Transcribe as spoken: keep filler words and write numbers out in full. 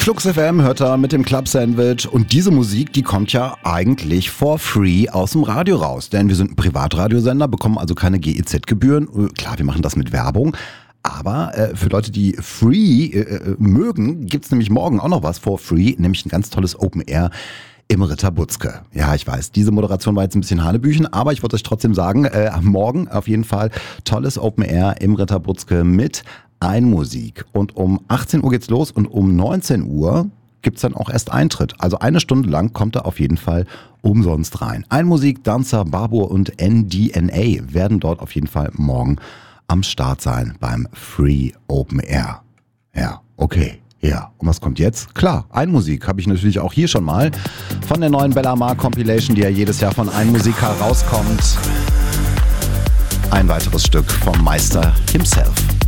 Flux F M hört er mit dem Club Sandwich und diese Musik, die kommt ja eigentlich for free aus dem Radio raus, denn wir sind ein Privatradiosender, bekommen also keine G E Z-Gebühren. Klar, wir machen das mit Werbung, aber äh, für Leute, die free äh, mögen, gibt's nämlich morgen auch noch was for free, nämlich ein ganz tolles Open Air im Ritter Butzke. Ja, ich weiß, diese Moderation war jetzt ein bisschen Hanebüchen, aber ich wollte euch trotzdem sagen, äh, morgen auf jeden Fall tolles Open Air im Ritter Butzke mit Einmusik. Und um achtzehn Uhr geht's los und um neunzehn Uhr gibt's dann auch erst Eintritt. Also eine Stunde lang kommt er auf jeden Fall umsonst rein. Einmusik, Dancer, Barbour und N D N A werden dort auf jeden Fall morgen am Start sein beim Free Open Air. Ja, okay. Ja, und was kommt jetzt? Klar, Einmusik habe ich natürlich auch hier schon mal von der neuen Bella Mar Compilation, die ja jedes Jahr von Einmusik herauskommt. Ein weiteres Stück vom Meister himself.